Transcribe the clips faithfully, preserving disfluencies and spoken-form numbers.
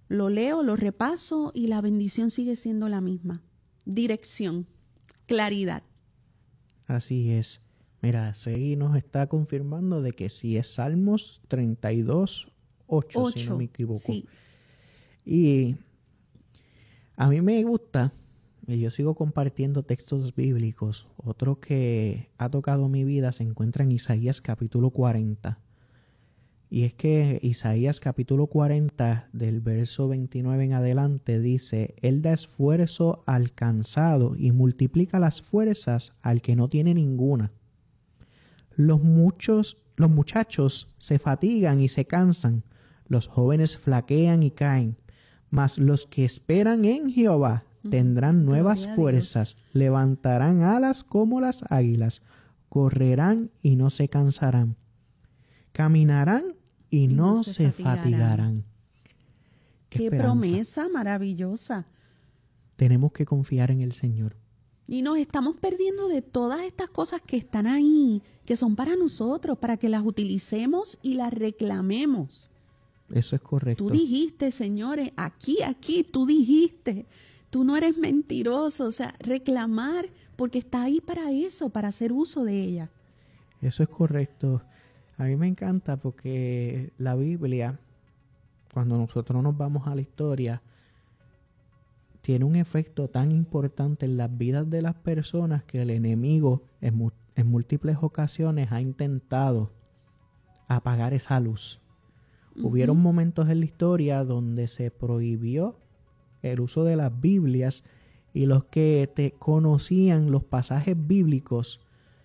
lo leo, lo repaso y la bendición sigue siendo la misma. Dirección, claridad. Así es. Mira, Segui nos está confirmando de que sí es Salmos treinta y dos, ocho, si no me equivoco. Sí. Y a mí me gusta, y yo sigo compartiendo textos bíblicos. Otro que ha tocado mi vida se encuentra en Isaías capítulo cuarenta. Y es que Isaías capítulo cuarenta, del verso veintinueve en adelante, dice: Él da esfuerzo al cansado y multiplica las fuerzas al que no tiene ninguna. Los muchos, los muchachos se fatigan y se cansan, los jóvenes flaquean y caen, mas los que esperan en Jehová tendrán nuevas fuerzas, levantarán alas como las águilas, correrán y no se cansarán, caminarán y, y no, no se, se fatigarán. fatigarán. ¡Qué, Qué promesa maravillosa! Tenemos que confiar en el Señor. Y nos estamos perdiendo de todas estas cosas que están ahí, que son para nosotros, para que las utilicemos y las reclamemos. Eso es correcto. Tú dijiste, señores, aquí, aquí, tú dijiste. Tú no eres mentiroso, o sea, reclamar, porque está ahí para eso, para hacer uso de ella. Eso es correcto. A mí me encanta porque la Biblia, cuando nosotros nos vamos a la historia, tiene un efecto tan importante en las vidas de las personas que el enemigo en, mu- en múltiples ocasiones ha intentado apagar esa luz. Uh-huh. Hubieron momentos en la historia donde se prohibió el uso de las Biblias y los que te conocían los pasajes bíblicos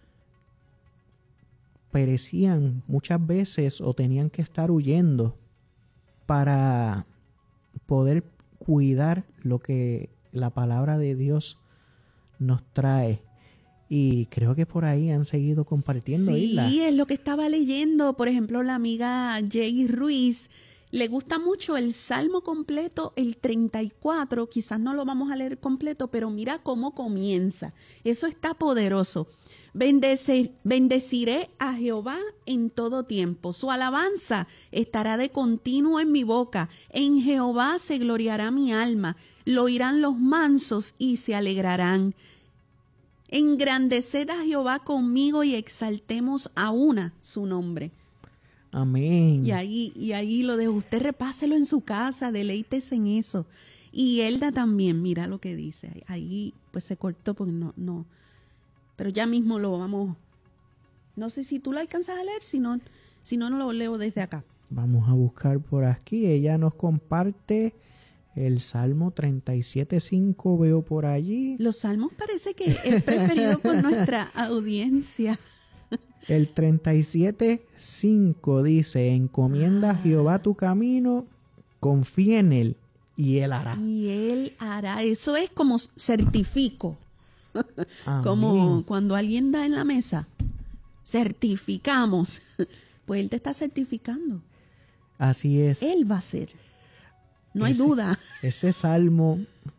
perecían muchas veces o tenían que estar huyendo para poder cuidar lo que la palabra de Dios nos trae. Y creo que por ahí han seguido compartiendo. Sí, Isla. Es lo que estaba leyendo. Por ejemplo, la amiga Jay Ruiz le gusta mucho el Salmo completo, el treinta y cuatro. Quizás no lo vamos a leer completo, pero mira cómo comienza. Eso está poderoso. Bendecir, bendeciré a Jehová en todo tiempo. Su alabanza estará de continuo en mi boca. En Jehová se gloriará mi alma. Lo oirán los mansos y se alegrarán. Engrandeced a Jehová conmigo y exaltemos a una su nombre. Amén. Y ahí, y ahí lo dejo. Usted repáselo en su casa, deleítese en eso. Y Elda también, mira lo que dice. Ahí pues se cortó porque no, no. Pero ya mismo lo vamos. No sé si tú lo alcanzas a leer, si no, si no, no lo leo desde acá. Vamos a buscar por aquí. Ella nos comparte el Salmo treinta y siete cinco, veo por allí. Los salmos parece que es preferido por nuestra audiencia. El treinta y siete cinco dice: encomienda a Jehová tu camino, confía en él y él hará. Y él hará. Eso es como certifico. Como cuando alguien da en la mesa, certificamos. Pues él te está certificando. Así es. Él va a ser. No ese, hay duda. Ese salmo,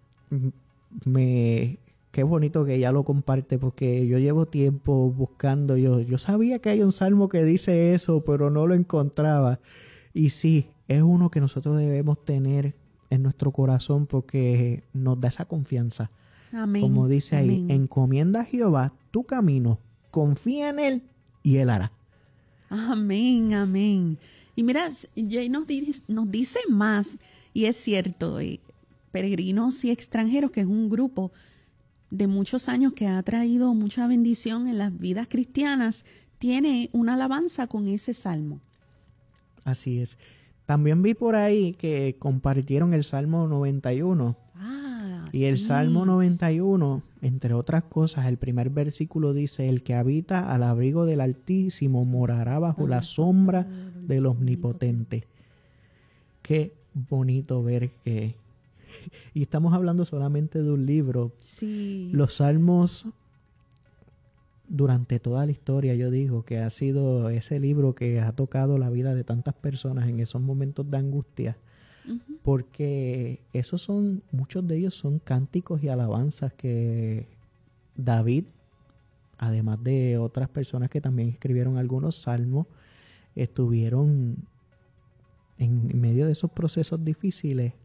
me, qué bonito que ella lo comparte, porque yo llevo tiempo buscando. Yo, yo sabía que hay un salmo que dice eso, pero no lo encontraba. Y sí, es uno que nosotros debemos tener en nuestro corazón porque nos da esa confianza. Amén. Como dice ahí, Amén. Encomienda a Jehová tu camino, confía en él y él hará. Amén, amén. Y mira, Jay nos dice, nos dice más, y es cierto, eh, Peregrinos y Extranjeros, que es un grupo de muchos años que ha traído mucha bendición en las vidas cristianas, tiene una alabanza con ese salmo. Así es. También vi por ahí que compartieron el Salmo noventa y uno. Ah, y el sí. Salmo noventa y uno, entre otras cosas, el primer versículo dice: el que habita al abrigo del Altísimo morará bajo la sombra del Omnipotente. Qué bonito ver que... Y estamos hablando solamente de un libro. Sí. Los salmos, durante toda la historia, yo digo que ha sido ese libro que ha tocado la vida de tantas personas en esos momentos de angustia. Uh-huh. Porque esos son, muchos de ellos son cánticos y alabanzas que David, además de otras personas que también escribieron algunos salmos, estuvieron en medio de esos procesos difíciles